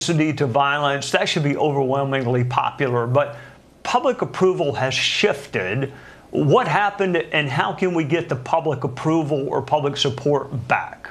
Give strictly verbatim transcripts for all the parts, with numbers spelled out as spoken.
to violence, that should be overwhelmingly popular, but public approval has shifted. What happened, and how can we get the public approval or public support back?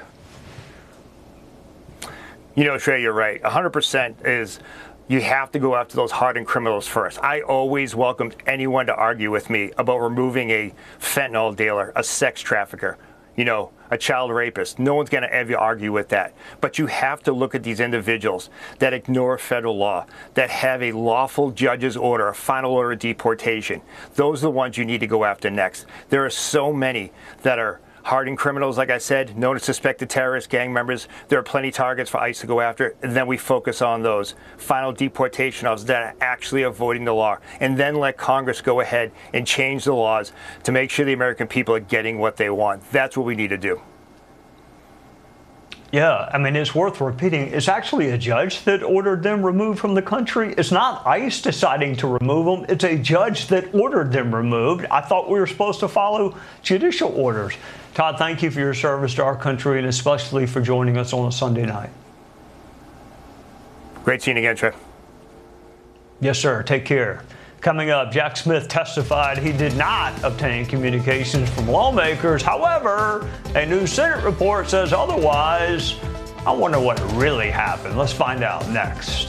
You know, Trey, you're right. one hundred percent is you have to go after those hardened criminals first. I always welcomed anyone to argue with me about removing a fentanyl dealer, a sex trafficker, you know, a child rapist. No one's going to ever argue with that. But you have to look at these individuals that ignore federal law, that have a lawful judge's order, a final order of deportation. Those are the ones you need to go after next. There are so many that are hardened criminals, like I said, known as suspected terrorists, gang members. There are plenty of targets for ICE to go after, and then we focus on those final deportation officers that are actually avoiding the law, and then let Congress go ahead and change the laws to make sure the American people are getting what they want. That's what we need to do. Yeah, I mean, it's worth repeating. It's actually a judge that ordered them removed from the country. It's not ICE deciding to remove them. It's a judge that ordered them removed. I thought we were supposed to follow judicial orders. Todd, thank you for your service to our country, and especially for joining us on a Sunday night. Great seeing you again, Trey. Yes, sir. Take care. Coming up, Jack Smith testified he did not obtain communications from lawmakers. However, a new Senate report says otherwise. I wonder what really happened. Let's find out next.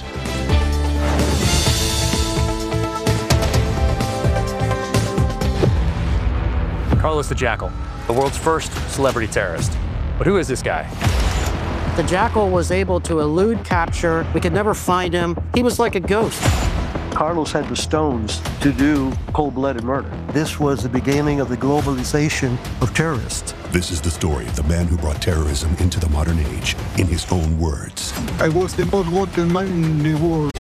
Carlos the Jackal, the world's first celebrity terrorist. But who is this guy? The Jackal was able to elude capture. We could never find him. He was like a ghost. Carlos had the stones to do cold-blooded murder. This was the beginning of the globalization of terrorists. This is the story of the man who brought terrorism into the modern age, in his own words. I was the most wanted man in the world.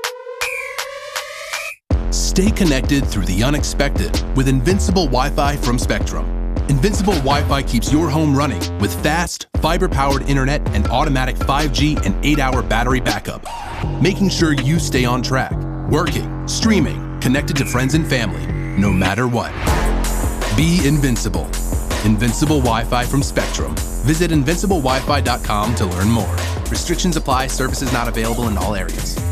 Stay connected through the unexpected with Invincible Wi-Fi from Spectrum. Invincible Wi-Fi keeps your home running with fast, fiber-powered internet and automatic five G and eight hour battery backup, making sure you stay on track, working, streaming, connected to friends and family, no matter what. Be invincible. Invincible Wi-Fi from Spectrum. Visit invincible wi fi dot com to learn more. Restrictions apply. Services not available in all areas.